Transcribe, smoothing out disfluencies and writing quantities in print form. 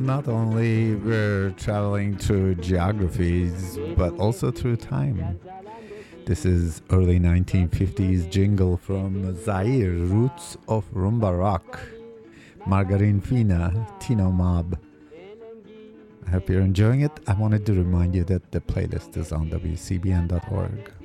not only we're traveling through geographies, but also through time. This is early 1950s jingle from Zaire, Roots of Rumba Rock, Margarine Fina, Tino Mob. I hope you're enjoying it. I wanted to remind you that the playlist is on WCBN.org.